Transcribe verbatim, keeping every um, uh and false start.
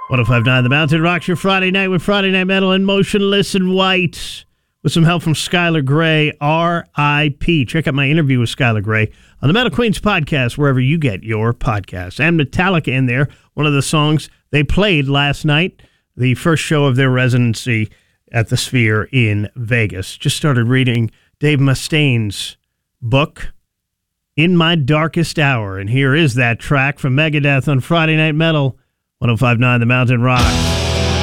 one oh five point nine The Mountain rocks your Friday night with Friday Night Metal and Motionless in White with some help from Skylar Grey, R I P Check out my interview with Skylar Grey on the Metal Queens podcast, wherever you get your podcasts. And Metallica in there, one of the songs they played last night, the first show of their residency at the Sphere in Vegas. Just started reading Dave Mustaine's book, In My Darkest Hour, and here is that track from Megadeth on Friday Night Metal, one oh five point nine The Mountain Rocks.